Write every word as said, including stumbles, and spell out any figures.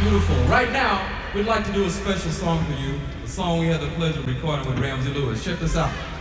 Beautiful. Right now, we'd like to do a special song for you, a song we had the pleasure of recording with Ramsey Lewis. Check this out.